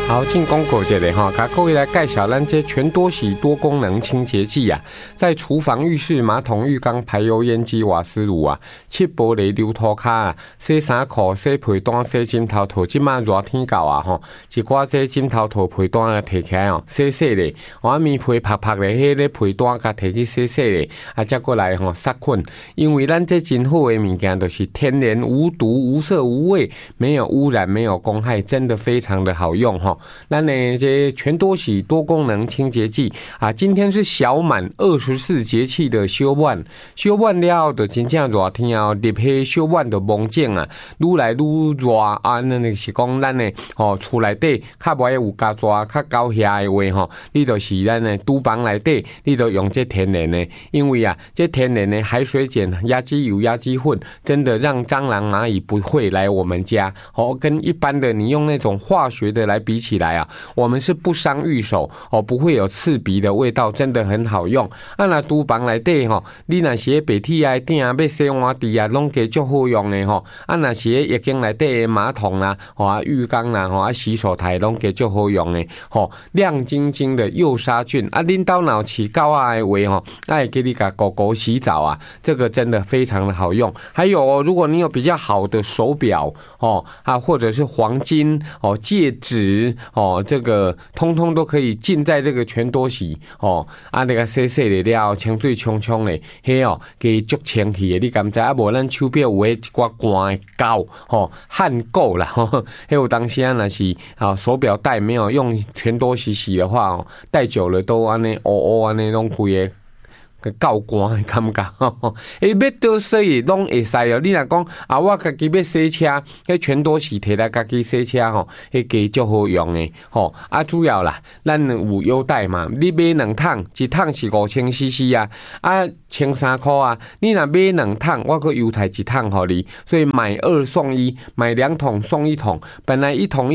好，进广告这里哈，各位来介绍咱这全多喜多功能清洁剂啊，在厨房、浴室、马桶、浴缸、排油烟机、瓦斯炉啊，切玻璃、流拖卡啊，洗衫裤、洗被单、洗枕头套，即马热天到啊吼，一寡这枕头套、被单啊摕起来哦，洗洗咧，我棉被拍拍咧，迄个被单甲摕去洗洗咧，啊，再过来吼杀菌，因为咱这真好的物件都是天然、无毒、无色、无味，没有污染、没有公害，真的非常的好用吼。那呢，这全多喜多功能清洁剂啊，今天是小满24节气的小满，小满了就真正热天哦，入去小满就梦境啊，愈来愈热啊，那是讲咱呢吼厝内底较无有加热较高遐的话吼，你就是咱呢厨房内底，你都用这天然的，因为啊，这天然的海水碱、压机油、压机混，真的让蟑螂蚂蚁不会来我们家哦，跟一般的你用那种化学的来比起来啊。我们是不伤玉手哦，不会有刺鼻的味道，真的很好用。啊，那厨房内底吼，你若是白铁啊顶啊，要洗碗池啊，拢加足好用的吼。啊，若是浴缸内底的马桶啦，吼啊浴缸啦，吼啊洗手台拢加足好用的吼，亮晶晶的又杀菌。啊，恁兜若饲狗仔的话吼，爱给你甲狗狗洗澡啊，这个真的非常的好用。还有哦，如果你有比较好的手表哦啊，或者是黄金哦戒指哦。这个通通都可以浸在这个全多喜哦，啊那个洗洗的了，清水冲冲的，嘿哦，给足清气的，你敢知啊？无咱手表有迄一寡干的胶吼，汗垢啦，吼，有当时啊那是啊手表带没有用全多喜洗的话哦，戴久了都安尼乌乌安尼拢规个。够干的感觉吼，要倒洗拢会使哦。你若讲啊，我家己要洗车，迄全多喜摕来家己洗车吼，迄加足好用的吼。啊，主要啦，咱有优待嘛。你买2桶，一桶是5000cc 啊，啊13块啊。你若买2桶，我搁优待1桶互你，所以买2送1，买2桶送1桶。本来1桶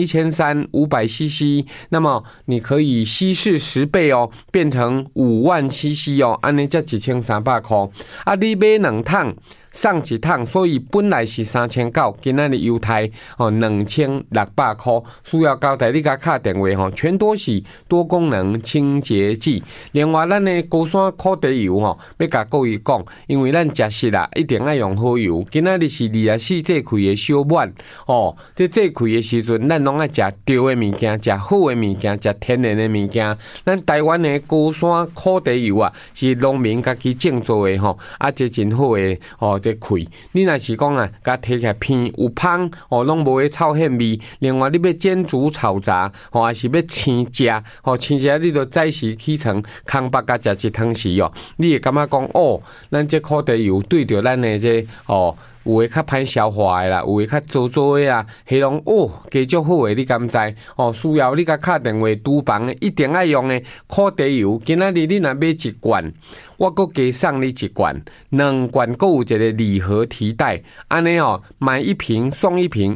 1300cc，那么你可以稀释10倍哦，变成50000cc哦，安尼。才1300块，啊！你买2桶。送1桶，所以本来是3900，今仔日优待哦2600块。需要交代你甲打电话吼，全多喜多功能清洁剂。另外，咱的高山烤地油吼，要甲各位讲，因为咱食食啦，一定要用好油。今仔日是24节气的小满哦，这节气的时阵，咱拢爱食对的物件，食好的物件，食天然的物件。咱台湾的高山烤地油啊，是农民家己种做的吼，啊，这真好的哦。这开，你若是讲啊，甲摕起来片有芳哦，拢无会臭hen味。另外，你要煎煮炒炸，哦，还是要生食，哦，生食你就早时起床，空腹甲食1汤匙哦，你会感觉讲哦，咱这烤地油对着咱的这哦。有诶较歹消化诶啦，有诶较做做诶啊，迄拢哦，加足好诶，你敢知？哦，需要你甲打电话厨房诶，一定爱用诶烤地油。今仔日你若买1罐，我搁加送你1罐，2罐搁有一个礼盒提袋，安尼哦，买1瓶送1瓶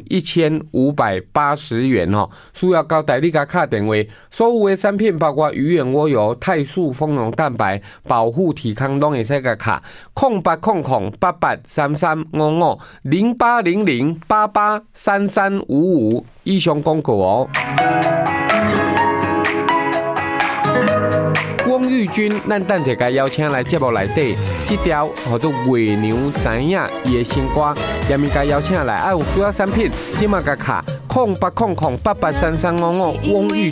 ，1580元哦。需要交代你甲打电话，所有诶产品包括鱼眼蜗油、肽素、丰容蛋白、保护体康拢会使甲卡，0800883355。0800883355，以上广告哦。翁玉君，咱等一下邀请来节目内底，这条叫做《月娘知影》伊的新歌，也咪甲邀请来，有需要产品，即马甲卡0800883355，翁玉。